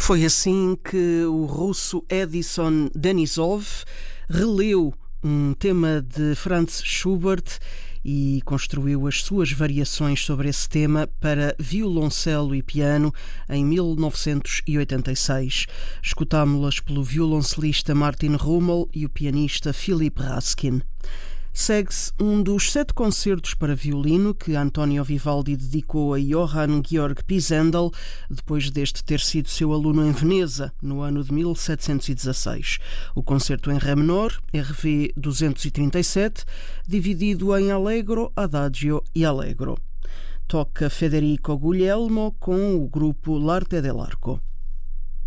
Foi assim que o russo Edison Denisov releu um tema de Franz Schubert e construiu as suas variações sobre esse tema para violoncelo e piano em 1986. Escutámo-las pelo violoncelista Martin Rummel e o pianista Philipp Raskin. Segue-se um dos 7 concertos para violino que Antonio Vivaldi dedicou a Johann Georg Pisendel, depois deste ter sido seu aluno em Veneza, no ano de 1716. O concerto em Ré menor, RV 237, dividido em Allegro, Adagio e Allegro. Toca Federico Guglielmo com o grupo L'Arte dell'Arco.